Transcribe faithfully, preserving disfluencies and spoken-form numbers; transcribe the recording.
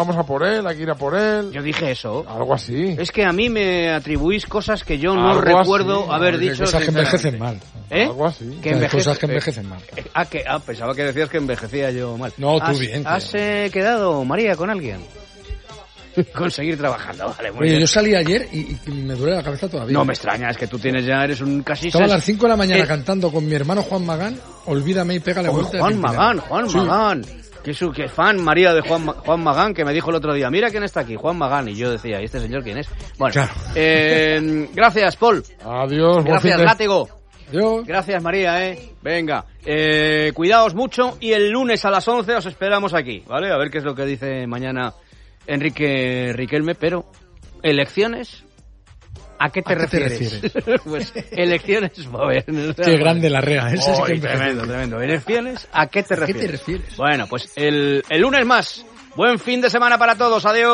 vamos a por él, hay que ir a por él. Yo dije eso. Algo así. Es que a mí me atribuís cosas que yo no Algo recuerdo así. haber No, dicho. cosas que envejecen mal. ¿Eh? Algo así. Que Hay envejece- cosas que eh, envejecen mal. eh, ah, que, ah, pensaba que decías que envejecía yo mal. No, tú ¿Has, bien, ¿Has tío. eh, quedado, María, con alguien? Con seguir trabajando, vale, muy Oye, bien. yo salí ayer y, y me duele la cabeza todavía. No me extraña, es que tú tienes ya, eres un casi... Estaba a ses- las cinco de la mañana Eh, cantando con mi hermano Juan Magán, Olvídame y pégale oh, vuelta. de Juan Pimpinela. Magán, Juan Sí. Magán. Que su que fan María de Juan, Ma- Juan Magán, que me dijo el otro día, mira quién está aquí, Juan Magán. Y yo decía, ¿y este señor quién es? Bueno, Claro. eh, gracias, Paul. Adiós. buen Gracias, fin de- Látigo. Yo... Gracias, María, eh. Venga, eh, cuidaos mucho y el lunes a las once os esperamos aquí, ¿vale? A ver qué es lo que dice mañana Enrique Riquelme, pero elecciones, ¿a qué te ¿A qué te refieres? Pues elecciones, a ver. Qué grande la rea, ese sí que Uy, envejece. tremendo, tremendo. Elecciones, ¿a qué te ¿A qué refieres? te refieres? Bueno, pues el, el lunes más. Buen fin de semana para todos, adiós.